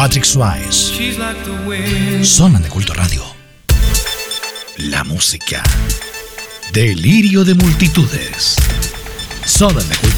Patrick Swayze. Zona de Culto Radio. La música. Delirio de multitudes. Zona de Culto